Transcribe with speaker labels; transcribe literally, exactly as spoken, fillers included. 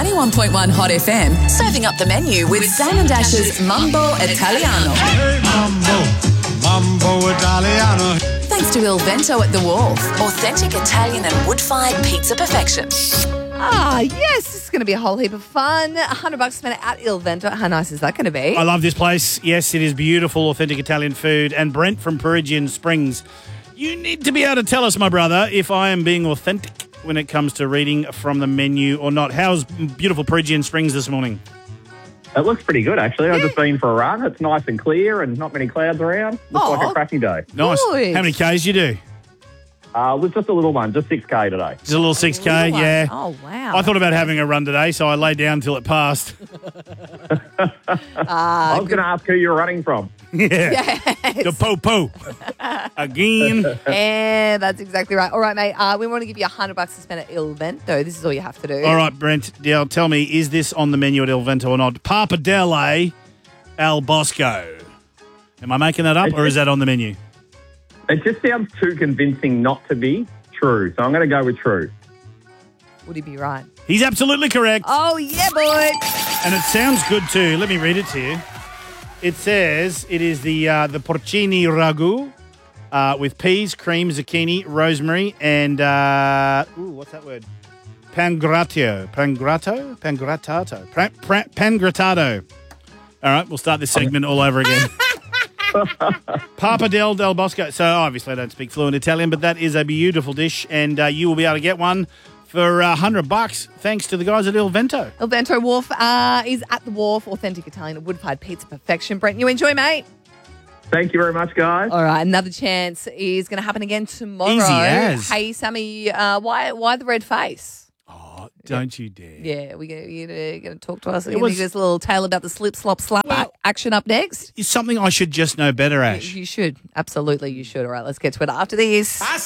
Speaker 1: ninety-one point one Hot F M, serving up the menu with Sam and Ash's Mambo Italiano.
Speaker 2: Hey, Mambo, Mambo Italiano.
Speaker 1: Thanks to Il Vento at the Wharf, authentic Italian and wood-fired pizza perfection.
Speaker 3: Ah, yes, this is going to be a whole heap of fun. A hundred bucks spent at Il Vento. How nice is that going to be?
Speaker 4: I love this place. Yes, it is beautiful, authentic Italian food. And Brent from Perugian Springs, you need to be able to tell us, my brother, if I am being authentic when it comes to reading from the menu or not. How's beautiful Perugian Springs this morning?
Speaker 5: It looks pretty good, actually. I've just been for a run. It's nice and clear and not many clouds around. Looks
Speaker 3: Oh.
Speaker 5: like a cracking day.
Speaker 4: Nice.
Speaker 3: Good.
Speaker 4: How many Ks you do?
Speaker 5: Uh, it was just a little one, just six K today.
Speaker 4: Just a little six K,
Speaker 3: Little one.
Speaker 4: yeah.
Speaker 3: Oh, wow.
Speaker 4: I thought about having a run today, so I lay down until it passed.
Speaker 5: I was going to ask who you're running from.
Speaker 4: yeah. The po-po. Again.
Speaker 3: Yeah, that's exactly right. All right, mate. Uh, we want to give you a hundred bucks to spend at Il Vento. This is all you have to do.
Speaker 4: All right, Brent, now tell me, is this on the menu at Il Vento or not? Pappardelle al Bosco. Am I making that up, or is that on the menu?
Speaker 5: It just sounds too convincing not to be true, so I'm going to go with true.
Speaker 3: Would he be right?
Speaker 4: He's absolutely correct.
Speaker 3: Oh, yeah, boy.
Speaker 4: And it sounds good too. Let me read it to you. It says it is the uh, the porcini ragu uh, with peas, cream, zucchini, rosemary, and uh, ooh, what's that word? Pangratio, pangrato, pangratato, pra, pra, pangratado. All right, we'll start this segment all over again. Pappardelle del Bosco. So obviously I don't speak fluent Italian, but that is a beautiful dish, and uh, you will be able to get one for a hundred bucks, thanks to the guys at Il Vento.
Speaker 3: Il Vento Wharf uh, is at the Wharf. Authentic Italian wood-fired pizza perfection. Brent, you enjoy, mate?
Speaker 5: Thank you very much, guys.
Speaker 3: All right, another chance is going to happen again tomorrow.
Speaker 4: Easy as.
Speaker 3: Hey, Sammy, uh, why why the red face?
Speaker 4: Oh, don't you dare.
Speaker 3: Yeah, we gonna, you going to talk to us?
Speaker 4: It
Speaker 3: You
Speaker 4: was-
Speaker 3: was, this little tale about the slip, slop, slap
Speaker 4: Well-
Speaker 3: action up next?
Speaker 4: It's something I should just know better, Ash.
Speaker 3: You should. Absolutely, you should. All right, let's get to it after this.